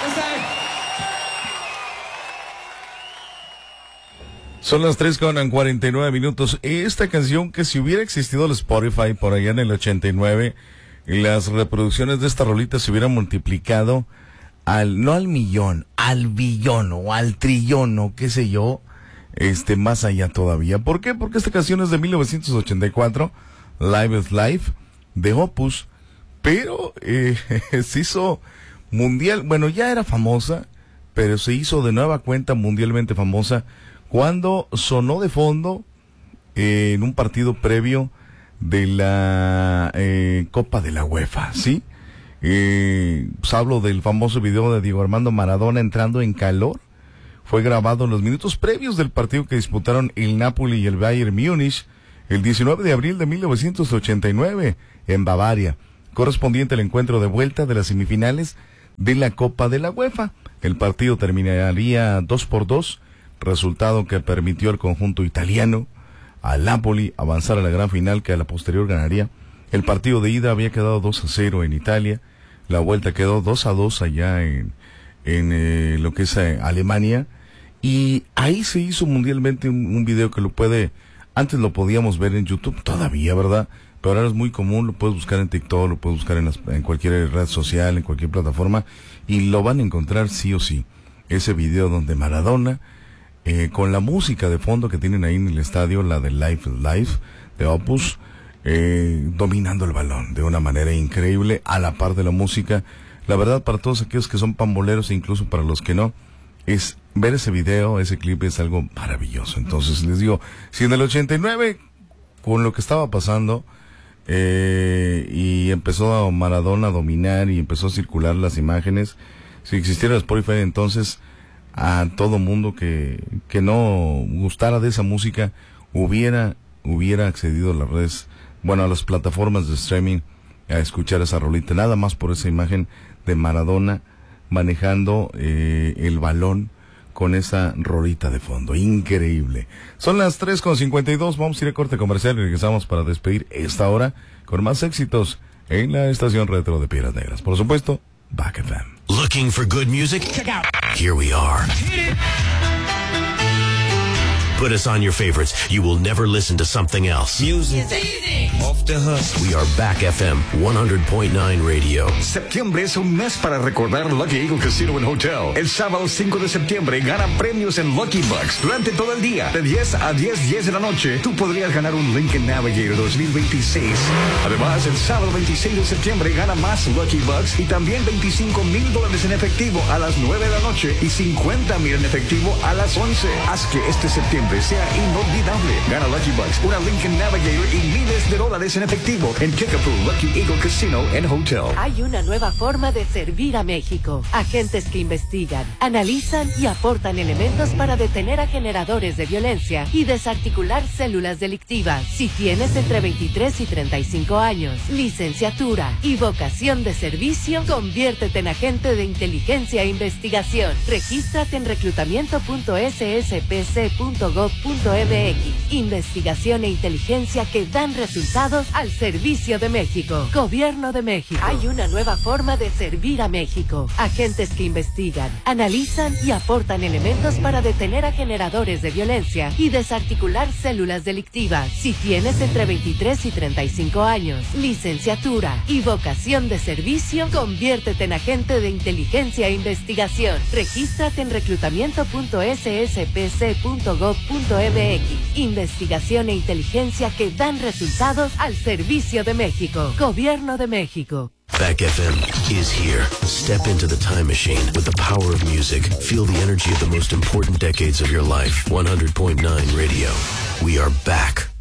Son las 3:49. Esta canción, que si hubiera existido el Spotify por allá en el 89, las reproducciones de esta rolita se hubieran multiplicado no al millón, al billón o al trillón o qué sé yo, más allá todavía. ¿Por qué? Porque esta canción es de 1984, Live is Life, de Opus, pero se hizo mundial, bueno, ya era famosa, pero se hizo de nueva cuenta mundialmente famosa cuando sonó de fondo en un partido previo de la Copa de la UEFA, ¿sí? Hablo del famoso video de Diego Armando Maradona entrando en calor. Fue grabado en los minutos previos del partido que disputaron el Napoli y el Bayern Múnich el 19 de abril de 1989 en Bavaria, correspondiente al encuentro de vuelta de las semifinales de la Copa de la UEFA. El partido terminaría 2-2, resultado que permitió al conjunto italiano, al Napoli, avanzar a la gran final, que a la posterior ganaría. El partido de ida había quedado 2-0 en Italia, la vuelta quedó 2-2 allá en lo que es Alemania, y ahí se hizo mundialmente un video que antes lo podíamos ver en YouTube todavía, ¿verdad? Pero ahora es muy común, lo puedes buscar en TikTok, lo puedes buscar en cualquier red social, en cualquier plataforma, y lo van a encontrar sí o sí. Ese video donde Maradona, con la música de fondo que tienen ahí en el estadio, la de Live is Life, de Opus, dominando el balón de una manera increíble, a la par de la música. La verdad, para todos aquellos que son pamboleros e incluso para los que no, es ver ese video, ese clip es algo maravilloso. Entonces les digo, si en el 89, con lo que estaba pasando, y empezó Maradona a dominar y empezó a circular las imágenes, si existiera Spotify, entonces a todo mundo que no gustara de esa música hubiera accedido a las redes, bueno, a las plataformas de streaming, a escuchar esa rolita, nada más por esa imagen de Maradona manejando el balón con esa rolita de fondo. Increíble. Son las 3:52, vamos a ir a corte comercial y regresamos para despedir esta hora con más éxitos en la estación retro de Piedras Negras. Por supuesto, Back FM. Looking for good music? Check out. Here we are. Put us on your favorites. You will never listen to something else. Music. Off the hook. We are Back FM 100.9 Radio. Septiembre es un mes para recordar Lucky Eagle Casino and Hotel. El sábado 5 de septiembre gana premios en Lucky Bucks durante todo el día. De 10 a 10 de la noche, tú podrías ganar un Lincoln Navigator 2026. Además, el sábado 26 de septiembre gana más Lucky Bucks y también $25,000 en efectivo a las 9 de la noche y $50,000 en efectivo a las 11. Haz que este septiembre sea inolvidable. Gana Lucky Bucks, una Lincoln Navigator y miles de dólares en efectivo en Kickapoo Lucky Eagle Casino and Hotel. Hay una nueva forma de servir a México. Agentes que investigan, analizan y aportan elementos para detener a generadores de violencia y desarticular células delictivas. Si tienes entre 23 y 35 años, licenciatura y vocación de servicio, conviértete en agente de inteligencia e investigación. Regístrate en reclutamiento.sspc.gov.mx. Investigación e inteligencia que dan resultados al servicio de México. Gobierno de México. Hay una nueva forma de servir a México. Agentes que investigan, analizan y aportan elementos para detener a generadores de violencia y desarticular células delictivas. Si tienes entre 23 y 35 años, licenciatura y vocación de servicio, conviértete en agente de inteligencia e investigación. Regístrate en reclutamiento.sspc.gov.mx. Investigación e inteligencia que dan resultados al servicio de México. Gobierno de México. Back FM is here. Step into the time machine with the power of music. Feel the energy of the most important decades of your life. 100.9 Radio. We are back.